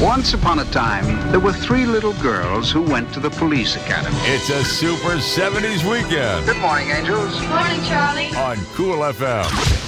Once upon a time, there were 3 little girls who went to the police academy. It's a super 70s weekend Good morning, angels. Morning, Charlie. on Cool FM.